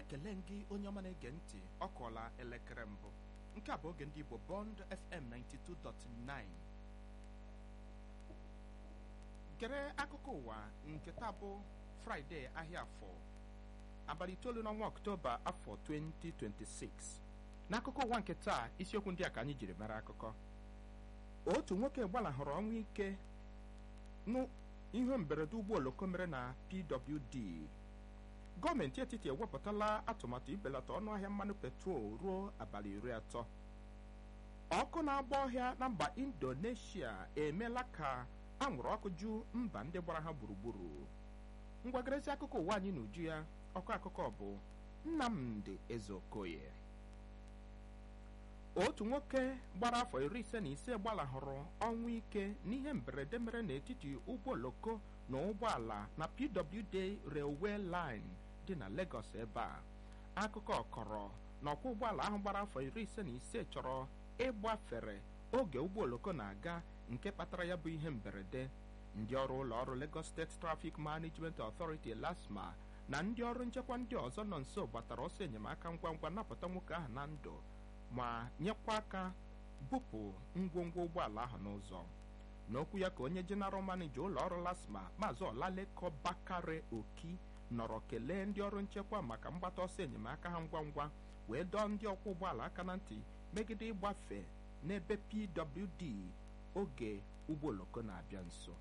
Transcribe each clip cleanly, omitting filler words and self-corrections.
ekele gị onye ọma na-ege ntị. Ọ kọọla elekere mbụ. Nke a bụ oge ndị Igbo Bond FM 92.9. Gere akụkọ ụwa nke taa bụ Fraịde ahịa afọ abalị 9 n'ọnwa Ọktoba afọ 2026. N'akụkọ ụwa nke taa, isiokwu ndị a ka anyị jiri mara akụkọ. Otu nwoke gbalahụrụ ọnwụ ike n'ihe mberede ụgbọ oloko mere na PWD. Gọọmenti etiti ewepụtala atụmatụ ibelata ọnụahịa mmanụ petrol ruo abalị 30. Ọkụ na-agba ọhịa na mba Indonesia emeela ka anwụrụ ọkụ ju mba ndị gbara ha gburugburu. Ngwagarezi akụkọ ụwa anyị n'uju ya, ọkụ akụkọ bụ Nnamdi Ezeokoye. Otu nwoke gbara afọ 55 gbalahụrụ ọnwụ ike n'ihe mberede mere n'etiti ụgbọ oloko na ụgbọala na PWD Railway Line dị na Lagos ebe a. Akụkọ kọrọ na ọkwọ ụgbọala ahụ gbara afọ 55 chọrọ ịgbafere oge ụgbọ oloko na-aga, nke kpatara ya bụ ihe mberede. Ndị ọrụ ụlọ ọrụ Lagos State Traffic Management Authority LASMA na ndị ọrụ nchekwa ndị ọzọ nọ nso gbatara ọsọ enyemaka ngwa ngwa napụta nwoke ahụ na ndụ ma nyekwa aka bupụ ngwongwo ụgbọala ahụ n'ụzọ. N'okwu ya ka onye General Manager ụlọ ọrụ LASMA Maazị Olaleko Bakare Oki nọrọ kelee ndị ọrụ nchekwa maka mgbata ọsọ enyemaka ha ngwa ngwa, wee dọọ ndị ọkwọ ụgbọala aka na ntị megide ịgbafe n'ebe PWD oge ụgbọ oloko na-abịa nso.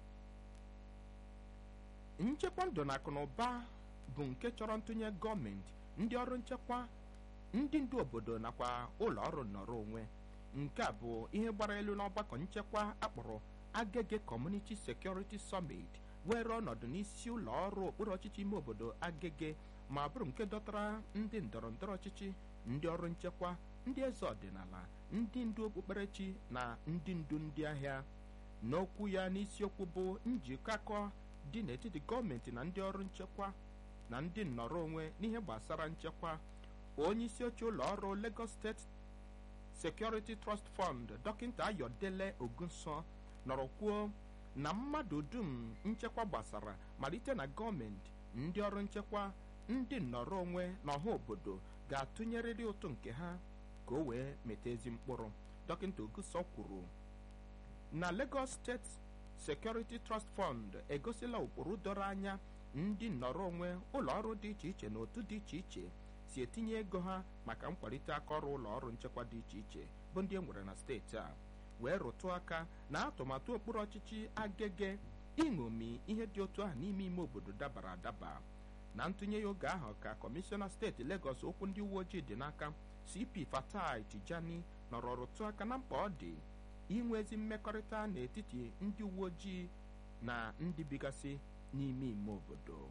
Nchekwa ndụ na akụnụba bụ nke chọrọ ntụnye gọọmenti, ndị ọrụ nchekwa, ndị ndu obodo nakwa ụlọ ọrụ nnọrọ onwe. Nke a bụ ihe gbara elu n'ọgbakọ nchekwa akpọrọ Agege Community Security Summit were ọnọdụ n'isi ụlọ ọrụ okpuru ọchịchị ime obodo Agege, ma bụrụ nke dọtara ndị ndọrọ ndọrọ ọchịchị, ndị ọrụ nchekwa, ndị eze ọdịnala, ndị ndu okpukperechi na ndị ndu ndị ahịa. N'okwu ya n'isiokwu bụ njikọ dị n'etiti gọọmenti na ndị ọrụ nchekwa na ndị nnọrọ onwe n'ihe gbasara nchekwa, onye isi oche ụlọ ọrụ Lagos State Security Trust Fund Dọkịta Ayọdele Ogunso nọrọ kwuo na mmadụ dum nchekwa gbasara malite na gọọmenti, ndị ọrụ nchekwa, ndị nnọrọ onwe na ọha obodo ga-atụnyerịrị ụtụ nke ha ka o wee meta ezi mkpụrụ. Dọkịta Ogunso kwuru na Lagos State Security Trust Fund egosila ụkpụrụ doro anya ndị nnọrọ onwe, ụlọ ọrụ dị iche iche na otu dị iche iche si etinye ego ha maka nkwalite aka ọrụ ụlọ ọrụ nchekwa dị iche iche bụ ndị e nwere na steeti a, wee rụtụ aka na atụmatụ okpuru ọchịchị Agege ịṅomi ihe dị otu ahụ n'ime ime obodo dabara adaba. Na ntụnye ya oge ahụ ka Kọmishọna steeti Lagos okwu ndị uwe ojii dị n'aka CP Fatai Tijani nọrọ rụtụ aka na mkpa ọ dị inwe ezi mmekọrịta n'etiti ndị uwe ojii na ndị bigasị n'ime ime obodo.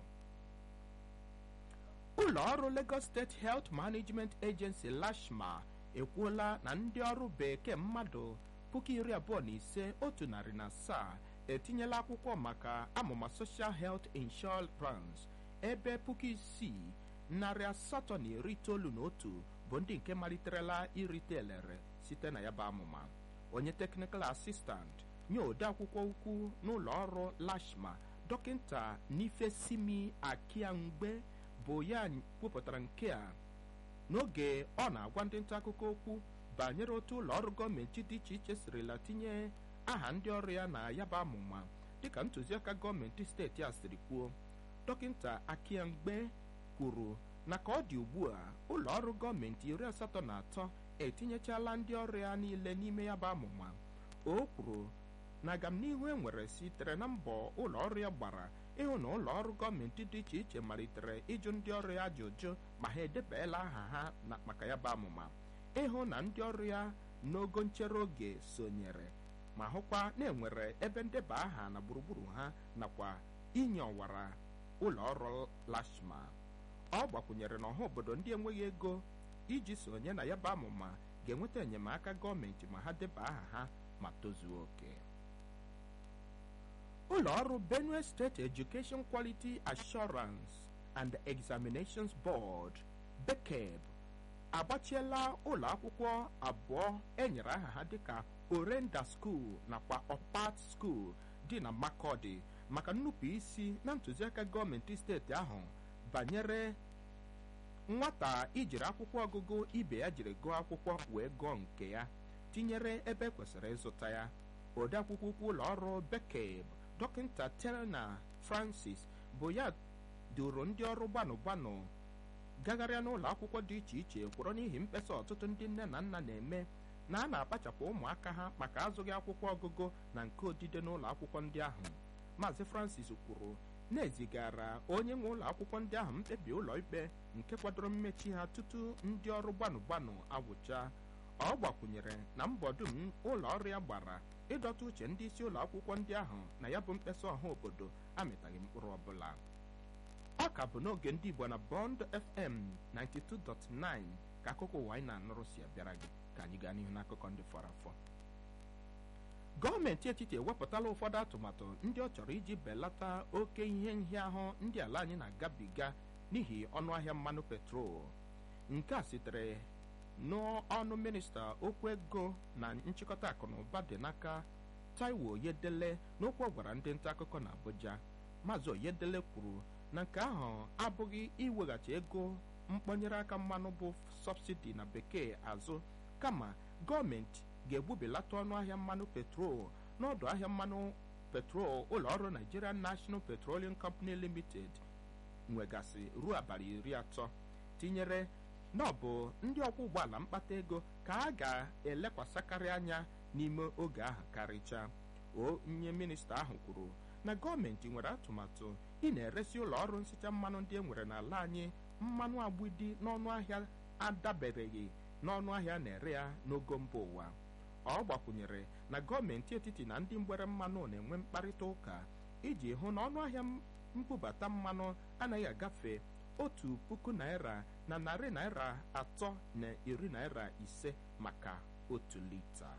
Ụlọ ọrụ Lagos State Health Management Agency LASHMA ekwuola na ndị ọrụ bekee mmadụ 25,107 etinyela akwụkwọ maka amụma Social Health Insurance, ebe 6,891 bụ ndị nke maliterela irite elere site na ya bụ amụma. Onye Technical Assistant nye ode akwụkwọ ukwu n'ụlọ ọrụ LASHMA Dọkịta Nifesimi Akiangbe bụ ya kwupụtara nke a n'oge ọ na-agwa ndị nta akụkọ okwu banyere otu ụlọ ọrụ gọọmenti dị iche iche sirila tinye aha ndị ọrụ ya na ya bụ amụma dịka ntụziaka gọọmenti steeti a siri kwuo. Dọkịta Akiangbe kwuru na ka ọ dị ugbu a, ụlọ ọrụ gọọmenti 83 etinyechala ndị ọrụ ya niile n'ime ya bụ amụma. O kwuru na agamnihu e nwere sitere na mbọ ụlọ ọrụ ya gbara ịhụ na ụlọ ọrụ gọọmenti dị iche iche malitere ịjụ ndị ọrụ ya ajụjụ ma ha edebeela aha ha maka ya bụ amụma, ịhụ na ndị ọrụ ya n'ogo nchere oge sonyere, ma hụkwa na enwere ebe ndeba aha na gburugburu ha nakwa inye ọwara ụlọ ọrụ LASHMA. Ọ gbakwunyere na ọha obodo ndị enweghị ego iji sonye na ya bụ amụma ga-enweta enyemaka gọọmenti ma ha deba aha ha ma tozuo oke. Ụlọ ọrụ Benue State Education Quality Assurance and Examinations Board BEQEB agbachiela ụlọ akwụkwọ abụọ enyere aha ha dịka Orenda School nakwa Opat School dị na Makodi maka nnupụ isi na ntụziaka gọọmenti steeti ahụ banyere nwata ijiri akwụkwọ ọgụgụ ibe ya jiri gụọ akwụkwọ wee gụọ nke ya tinyere ebe kwesịrị ịzụta ya. Odeakwụkwọ ukwu ụlọ ọrụ bekee dọkịta Telna Francis bụ ya duru ndị ọrụ gbanụ gagharịa n'ụlọ akwụkwọ dị iche iche kwụrụ n'ihi mkpesa ọtụtụ ndị nne na nna na-eme na a na-akpachapụ ụmụaka ha maka azụghị akwụkwọ ọgụgụ na nke odide n'ụlọ akwụkwọ ndị ahụ. Maazị Francis kwuru na-ezigara onye nwe ụlọ akwụkwọ ndị ahụ mkpebi ụlọ ikpe nke kwadoro mmechi ha tutu ndị ọrụ gbanụ agwụcha. Ọ gbakwunyere na mbọ dum ụlọ ọrụ ya gbara ịdọta uche ndị isi ụlọ akwụkwọ ndị ahụ na ya bụ mkpesa ọha obodo amịtaghị mkpụrụ ọbụla. Ọ ka bụ n'oge ndị Igbo na Bond FM 92.9 ka akụkọ ụwa anyị na-anụrụ si abịara gị. Ka anyị gaa n'ihu n'akụkọ ndị fọrọ afọ. Gọọmenti etiti ewepụtala ụfọdụ atụmatụ ndị ọ chọrọ iji belata oke ihe nhịahụ ndị ala anyị na-agabiga n'ihi ọnụahịa mmanụ petrol. Nke a sitere n'ọnụ minista okwu ego na nchịkọta akụ na ụba dị n'aka Taiwo Oyedele n'okwu ọ gwara ndị nta akụkọ na Abuja. Maazị Oyedele kwuru na nke ahụ abụghị iweghachi ego mkpọnyere aka mmanụ bụ sọbsidi na bekee azụ, kama gọọmenti ga-egbubelata ọnụahịa mmanụ petrol n'ọdụ ahịa mmanụ petrol ụlọ ọrụ Nigerian National Petroleum Company Limited nwegasị ruo abalị 30, tinyere na ọ bụ ndị ọkwọ ụgbọala mkpata ego ka a ga-elekwasịkarị anya n'ime oge ahụ karịchaa. Onye minista ahụ kwuru na gọọmenti nwere atụmatụ ị na-eresi ụlọ ọrụ nsịcha mmanụ ndị e nwere n'ala anyị mmanụ agbidi n'ọnụ ahịa adabereghị n'ọnụ ahịa na-ere ya n'ogo mba ụwa. Ọ gbakwunyere na gọọmenti etiti na ndị mgbere mmanụ na-enwe mkparịta ụka iji hụ na ọnụ ahịa mbubata mmanụ anaghị agafe 1,000 naira na narị naira 315 maka 1 lita.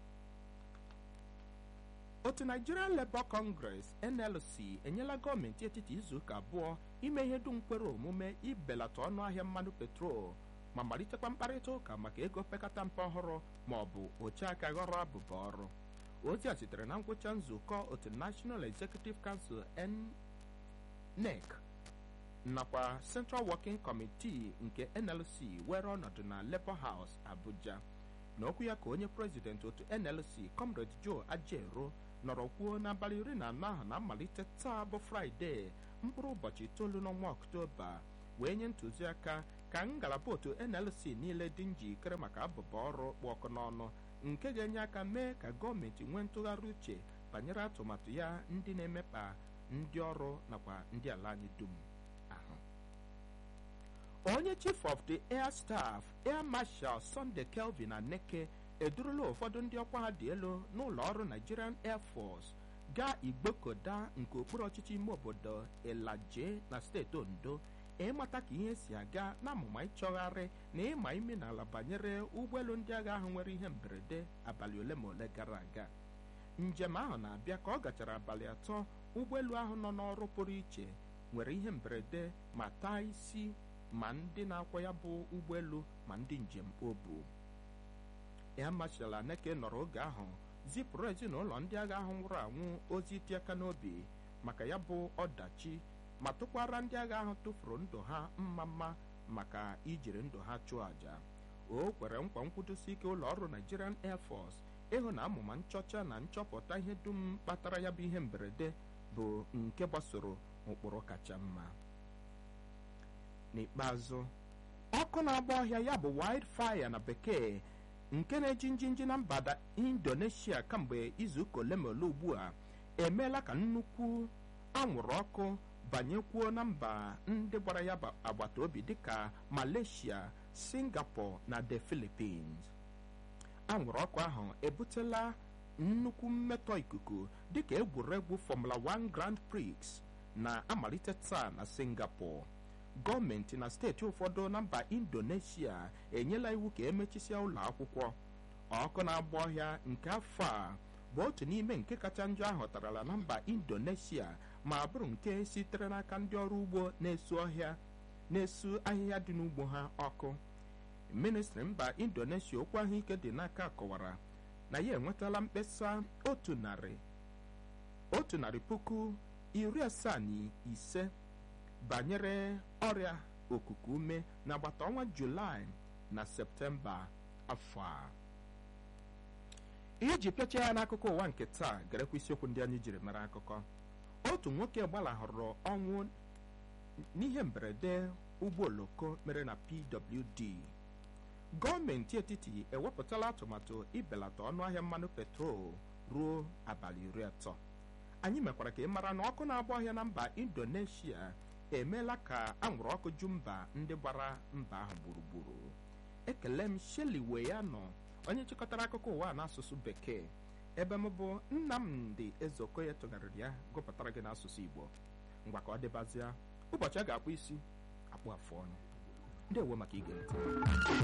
Otu Nigerian Labour Congress NLC enyela gọọmenti etiti izuụka abụọ ime ihe dum kwere omume ibelata ọnụahịa mmanụ petrol ma malitekwa mkparịta ụka maka ego pekata mpe ọhụrụ ma ọ bụ ocheaka ghọrọ abụba ọrụ. Ozi a sitere na ngwụcha nzukọ otu National Executive Council NEC nakwa Central Working Committee nke NLC were ọnọdụ na Labour House Abuja. N'okwu ya ka onye prezidenti otu NLC Comrade Joe Ajero nọrọ kwuo n'abalị 14 ahụ na mmalite taa bụ Fraịde mkpụrụ ụbọchị 9 n'ọnwa Ọktoba wee nye ntụziaka ka ngalaba otu NLC niile dị njikere maka abụba ọrụ kpụ ọkụ n'ọnụ nke ga-enye aka mee ka gọọmenti nwee ntụgharị uche banyere atụmatụ ya ndị na-emekpa ndị ọrụ nakwa ndị ala anyị dum ahụ. Onye Chief of the Air Staff Air Marshal Sunday Kelvin Aneke edurula ụfọdụ ndị ọkwa ha dị elu n'ụlọ ọrụ Nigerian Air Force gaa Igbokoda nke okpuru ọchịchị ime obodo Elaje na steeti Ondo ịmata ka ihe si aga na amụma ịchọgharị na ịma ime n'ala banyere ụgbọelu ndị agha ahụ nwere ihe mberede abalị ole ma ole gara aga. Njem ahụ na-abịa ka ọ gachara abalị 3 ụgbọelu ahụ nọ n'ọrụ pụrụ iche nwere ihe mberede ma taa isi ma ndị na-akwa ya bụ ụgbọelu ma ndị njem o bu. Air Marshal Aneke nọrọ oge ahụ zipụrụ ezinụlọ ndị agha ahụ nwụrụ anwụ ozi iti aka n'obi maka ya bụ ọdachi ma tụkwara ndị agha ahụ tụfuru ndụ ha mma maka ijiri ndụ ha chụọ àjà. O kwere nkwa nkwudosi ike ụlọ ọrụ Nigerian Air Force ịhụ na amụma nchọcha na nchọpụta ihe dum kpatara ya bụ ihe mberede bụ nke gbasoro ụkpụrụ kacha mma. N'ikpeazụ, ọkụ na-agba ọhịa ya bụ wildfire na bekee nke na-eji njinji na mba Indonesia kamgbe izuụka ole ma ole ugbu a emeela ka nnukwu anwụrụ ọkụ banyekwuo na mba ndị gbara ya agbata obi dịka Malaysia, Singapore na the Philippines. Anwụrụ ọkụ ahụ ebutela nnukwu mmetọ ikuku dịka egwuregwu Formula 1 Grand Prix na-amalite taa na Singapore. Gọọmenti na steeti ụfọdụ na mba Indonesia enyela iwu ka emechisịa ụlọ akwụkwọ. Ọkụ na-agba ọhịa nke afọ a bụ otu n'ime nke kacha njọ ahụtarala na mba Indonesia ma bụrụ nke sitere n'aka ndị ọrụ ugbo na-esu ahịhịa dị n'ugbo ha ọkụ. Ministri mba Indonesia okwu ahụike dị n'aka kọwara na ya enwetala mkpesa 175,000 banyere ọrịa okuku ume n'agbata ọnwa Julaị na Septemba afọ a. Ihe ji pịacha ya n'akụkọ ụwa nke taa garekwa isiokwu ndị anyị jiri mara akụkọ. Otu nwoke gbalahụrụ ọnwụ n'ihe mberede ụgbọ oloko mere na PWD. Gọọmenti etiti ewepụtala atụmatụ ibelata ọnụahịa mmanụ petrol ruo abalị 30. Anyị mekwara ka ị mara na ọkụ na-agba ọhịa na mba Indonesia emeela ka anwụrụ ọkụ ju mba ndị gbara mba ahụ gburugburu. Ekele m Shelley Weyano, onye chịkọtara akụkọ ụwa n'asụsụ Bekee, ebe m bụ Nnamdi Ezeokoye tụgharịrị ya gụpụtara gị n'asụsụ Igbo. Ngwa ka ọ dịbazịa, ụbọchị a ga-akpụ isi akpụ afụ ọnụ. Ndewo maka ige ntị.